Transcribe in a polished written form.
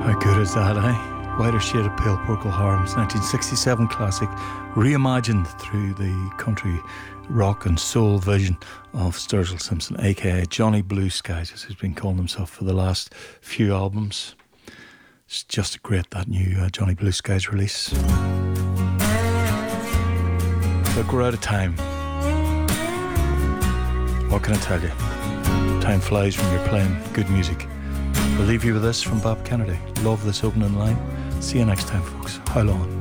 How good is that, eh? Whiter Shade of Pale Purple Harms, 1967 classic, reimagined through the country rock and soul vision of Sturgill Simpson, aka Johnny Blue Skies, as he's been calling himself for the last few albums. It's just great, that new Johnny Blue Skies release. Look, we're out of time. What can I tell you? Time flies when you're playing good music. We'll leave you with this from Bob Kennedy. Love this opening line. See you next time, folks. How long?